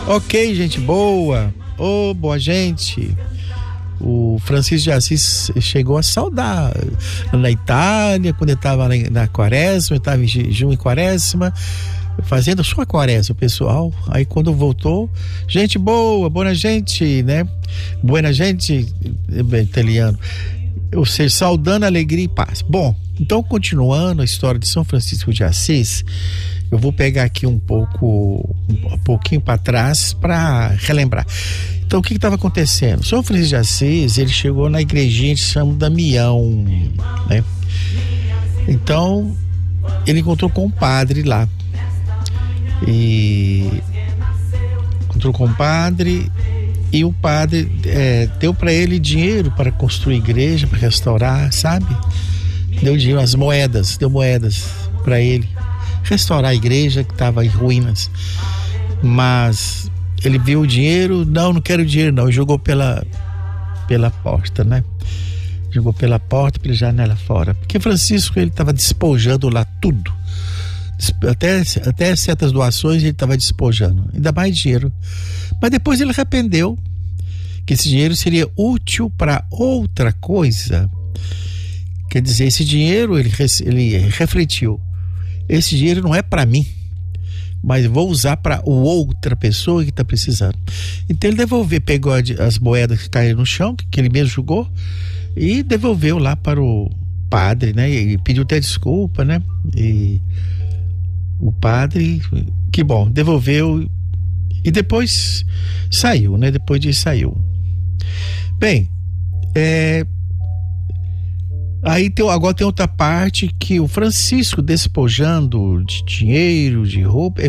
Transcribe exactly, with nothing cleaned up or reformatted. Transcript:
Ok, gente boa. Ô, oh, boa gente. O Francisco de Assis chegou a saudar na Itália, quando ele estava na, na quaresma, ele estava em jejum e quaresma, fazendo sua quaresma, pessoal. Aí quando voltou, gente boa, boa gente, né? Boa gente, italiano. Ou seja, saudando alegria e paz. Bom, então continuando a história de São Francisco de Assis, eu vou pegar aqui um pouco, um pouquinho para trás para relembrar. Então, o que estava acontecendo? São Francisco de Assis, ele chegou na igrejinha de São Damião, né? Então, ele encontrou com um padre lá. E encontrou com o padre e o padre é, deu para ele dinheiro para construir igreja, para restaurar, sabe? Deu dinheiro, as moedas, deu moedas para ele restaurar a igreja que estava em ruínas. Mas ele viu o dinheiro, não, não quero dinheiro não, jogou pela pela porta, né? Jogou pela porta, pela janela fora, porque Francisco, ele estava despojando lá tudo, até, até certas doações ele estava despojando, ainda mais dinheiro. Mas depois ele arrependeu, que esse dinheiro seria útil para outra coisa. Quer dizer, esse dinheiro, ele, ele refletiu, esse dinheiro não é para mim, mas vou usar para outra pessoa que está precisando. Então ele devolveu, pegou as moedas que caíram no chão, que ele mesmo jogou, e devolveu lá para o padre, né? E pediu até desculpa, né? E o padre, que bom, devolveu e depois saiu, né? Depois disso saiu. Bem, é... aí tem, agora tem outra parte que o Francisco, despojando de dinheiro, de roupa,